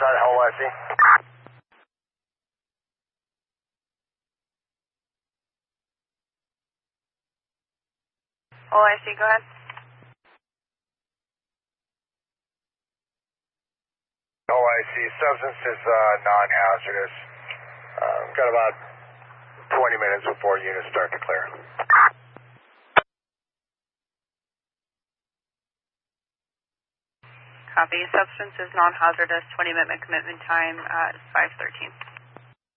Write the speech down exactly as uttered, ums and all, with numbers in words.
outside O I C. O I C, go ahead. O I C, substance is uh, non-hazardous. Uh, got about twenty minutes before units start to clear. Copy. Substance is non-hazardous. twenty minute commitment time uh, five thirteen.